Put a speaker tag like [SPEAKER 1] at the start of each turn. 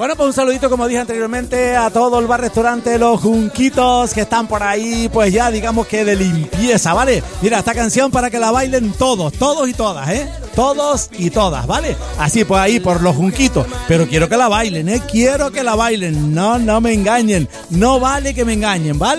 [SPEAKER 1] Bueno, pues un saludito, como dije anteriormente, a todo el bar-restaurante Los Junquitos, que están por ahí, pues ya digamos que de limpieza, ¿vale? Mira, esta canción para que la bailen todos y todas, ¿eh? Todos y todas, ¿vale? Así, pues ahí por Los Junquitos. Pero quiero que la bailen, ¿eh? Quiero que la bailen. No me engañen. No vale que me engañen, ¿vale?